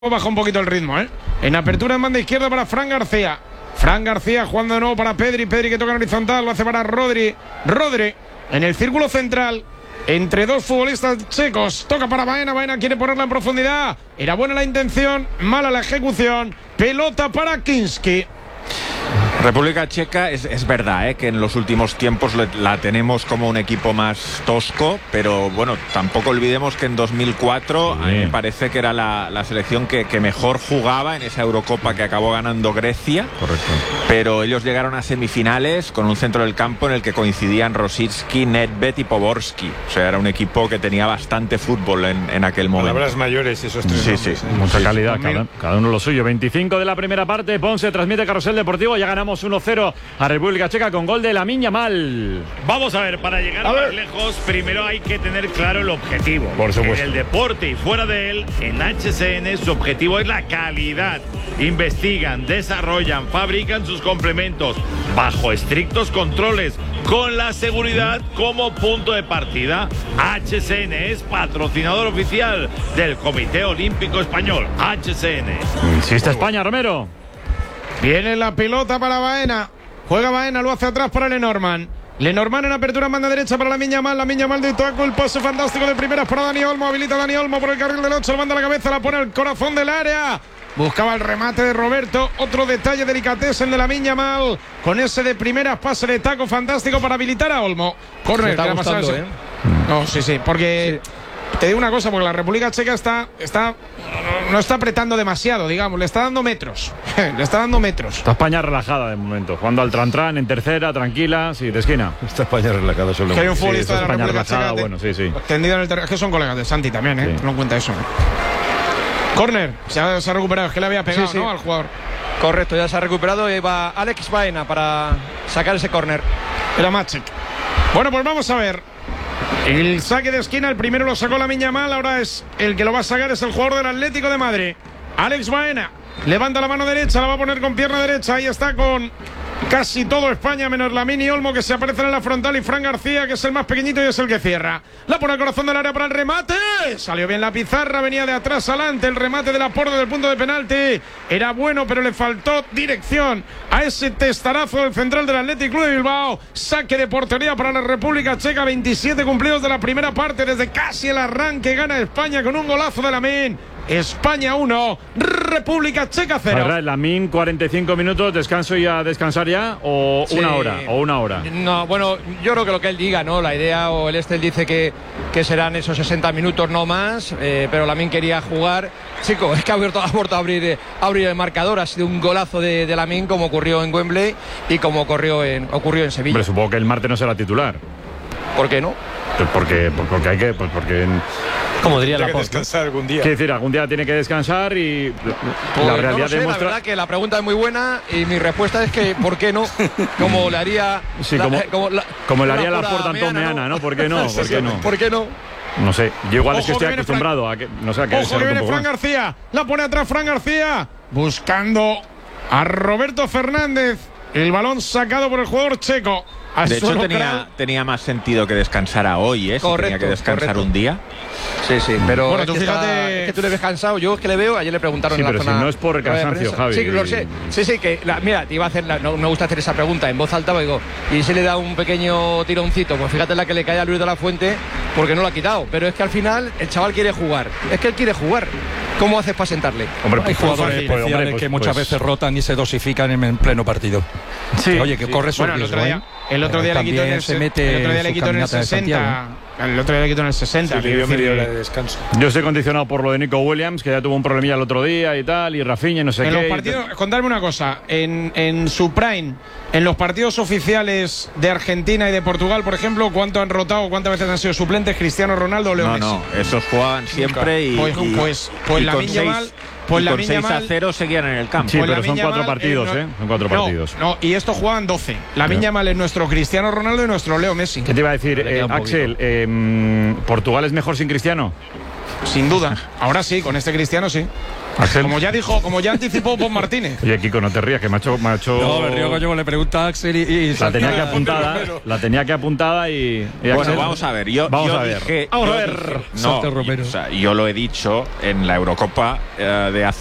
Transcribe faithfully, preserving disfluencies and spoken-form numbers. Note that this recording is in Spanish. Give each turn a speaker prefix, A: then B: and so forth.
A: Baja un poquito el ritmo, ¿eh? En apertura en banda izquierda para Fran García. Fran García jugando de nuevo para Pedri. Pedri que toca en horizontal, lo hace para Rodri. Rodri en el círculo central entre dos futbolistas checos. Toca para Baena. Baena quiere ponerla en profundidad. Era buena la intención, mala la ejecución. Pelota para Kinski.
B: República Checa, es, es verdad ¿eh? que en los últimos tiempos le, la tenemos como un equipo más tosco, pero bueno, tampoco olvidemos que en dos mil cuatro sí. a mí me parece que era la, la selección que, que mejor jugaba en esa Eurocopa que acabó ganando Grecia. Correcto. Pero ellos llegaron a semifinales con un centro del campo en el que coincidían Rosicky, Nedved y Poborski. O sea, era un equipo que tenía bastante fútbol en, en aquel momento.
C: Palabras mayores esos tres
B: sí,
C: nombres,
B: sí.
C: ¿eh?
D: Mucha
B: sí,
D: calidad,
B: sí.
D: Cada, cada uno lo suyo. veinticinco de la primera parte, Ponce transmite Carrusel Deportivo. Ya ganamos uno cero a República Checa con gol de Lamine Yamal.
E: Vamos a ver, para llegar a más lejos, primero hay que tener claro el objetivo.
D: Por supuesto.
E: En el deporte y fuera de él, en H C N su objetivo es la calidad. Investigan, desarrollan, fabrican sus complementos bajo estrictos controles, con la seguridad como punto de partida. H C N es patrocinador oficial del Comité Olímpico Español. H C N.
D: Insiste España, Romero.
A: Viene la pelota para Baena. Juega Baena, lo hace atrás para Lenormand. Lenormand en apertura en banda derecha para Lamine Yamal. Lamine Yamal de taco, el pase fantástico de primeras para Dani Olmo. Habilita Dani Olmo por el carril del ocho, le manda la cabeza, la pone al corazón del área. Buscaba el remate de Roberto. Otro detalle delicatessen de Lamine Yamal. Con ese de primeras, pase de taco fantástico para habilitar a Olmo. Corner,
F: está gustando, ¿eh?
A: No, sí, sí, porque... Sí. Te digo una cosa, porque la República Checa está, está no está apretando demasiado, digamos, le está dando metros, le está dando metros.
D: Está España relajada de momento, jugando al tran-tran en tercera, tranquila, sí, de esquina.
C: Está España relajada solo.
A: Que hay un futbolista
D: sí,
A: de la
D: España
A: República
D: relajada,
A: Checa
D: bueno, sí, sí.
A: tendido en el terreno, es que son colegas de Santi también, ¿eh? Sí. No cuenta eso. Corner, se ha, se ha recuperado, es que le había pegado, sí, sí. ¿no? Al jugador.
F: Correcto, ya se ha recuperado y va Alex Baena para sacar ese córner.
A: Era Maciek. Bueno, pues vamos a ver. El saque de esquina, el primero lo sacó Lamine Yamal, ahora es el que lo va a sacar, es el jugador del Atlético de Madrid, Alex Baena. Levanta la mano derecha, la va a poner con pierna derecha, ahí está con casi todo España, menos Lamine y Olmo, que se aparecen en la frontal, y Fran García, que es el más pequeñito y es el que cierra. La pone al corazón del área para el remate. Salió bien la pizarra, venía de atrás adelante. El remate de Laporte del punto de penalti era bueno, pero le faltó dirección a ese testarazo del central del Athletic Club de Bilbao. Saque de portería para la República Checa. veintisiete cumplidos de la primera parte. Desde casi el arranque gana España con un golazo de Lamine. España uno, República Checa cero.
D: Lamine, cuarenta y cinco minutos, descanso y a descansar ya, o sí. una hora, o una hora.
F: No, bueno, yo creo que lo que él diga, ¿no? La idea, o el este él dice que, que serán esos sesenta minutos, no más, eh, pero Lamine quería jugar. Chico, es que ha vuelto, ha vuelto a abrir, a abrir el marcador, ha sido un golazo de, de Lamine, como ocurrió en Wembley y como ocurrió en, ocurrió en Sevilla.
D: Pero supongo que el martes no será titular.
F: ¿Por qué no?
D: Pues porque, porque hay que, pues porque...
C: Como diría la post, descansar algún día.
D: Quiere decir, algún día tiene que descansar y
F: pues
D: la realidad
F: no lo sé,
D: demuestra...
F: La verdad que la pregunta es muy buena y mi respuesta es que ¿por qué no? Como le haría...
D: Sí,
F: la,
D: como,
F: como, la,
D: como le haría la Porta Antón Meana, ¿no? ¿Por qué no? ¿Por qué no?
F: ¿Por qué no?
D: No sé, yo igual
A: Ojo
D: es que estoy
A: que
D: acostumbrado
A: Fran...
D: a que... No sé, a que
A: Ojo que viene Fran García, la pone atrás Fran García, buscando a Roberto Fernández. El balón sacado por el jugador checo.
B: De hecho, tenía, tenía más sentido que descansara hoy, ¿eh? Si
F: correcto,
B: tenía que descansar
F: correcto.
B: un día.
F: Sí, sí, pero
A: bueno,
F: es,
A: tú
F: que
A: fíjate...
F: está, es que tú le ves cansado. Yo es que le veo, ayer le preguntaron
D: sí,
F: en la
D: pero
F: zona...
D: si no es por el cansancio, Javi.
F: Sí, lo sé. Sí, sí, que la, mira, te iba a hacer la, no me gusta hacer esa pregunta en voz alta, digo, y si le da un pequeño tironcito, pues fíjate la que le cae a Luis de la Fuente porque no lo ha quitado, pero es que al final el chaval quiere jugar. Es que él quiere jugar. ¿Cómo haces para sentarle?
G: Hombre, hay jugadores
D: pues,
G: especiales
D: hombre, pues,
G: que muchas
D: pues,
G: veces rotan y se dosifican en, en pleno partido.
D: Sí,
G: que, oye, que
D: sí.
G: corre su
A: bueno,
G: riesgo,
A: el otro día,
G: ¿eh?
A: el otro día le quitó en el,
G: se mete
A: el otro día le quitó en el sesenta. El otro día le quitó en el sesenta.
C: Sí, le dio media hora de descanso.
D: Yo estoy condicionado por lo de Nico Williams, que ya tuvo un problemilla el otro día y tal, y Rafinha y no sé
A: en
D: qué.
A: Los partidos, y... Contarme una cosa, en, en su prime, en los partidos oficiales de Argentina y de Portugal, por ejemplo, ¿cuánto han rotado, cuántas veces han sido suplentes Cristiano Ronaldo o Leo
B: No,
A: Messi?
B: no, esos juegan siempre y,
A: pues,
B: y,
A: pues, pues
B: y
A: Lamine
B: con
A: Yamal,
B: seis,
A: pues
B: y con
A: Lamine
B: seis a
A: Yamal,
B: cero seguían en el campo.
D: Sí,
A: pues
D: pero son
A: Lamine
D: cuatro
A: Yamal,
D: partidos,
A: eh, no,
D: ¿eh? Son cuatro
A: no,
D: partidos.
A: No, y estos juegan doce. Lamine Yamal es nuestro Cristiano Ronaldo y nuestro Leo Messi.
D: ¿Qué te iba a decir, eh, Axel? Eh, ¿Portugal es mejor sin Cristiano?
A: Sin duda. Ahora sí, con este Cristiano sí.
D: Axel.
A: Como ya dijo, como ya anticipó Pon Martínez.
D: Oye, Kiko, no te rías, que me ha hecho. Me ha hecho...
G: No, me río, coño, le pregunta a Axel y. y
D: la tenía que apuntada, la tenía que apuntada y. y
B: bueno,
D: Axel,
B: vamos a ver. Yo,
D: vamos
B: yo
D: a ver.
B: dije,
D: vamos
B: yo
D: a ver.
B: dije- no,
G: Santos Romero.
B: o sea, yo lo he dicho en la Eurocopa eh, de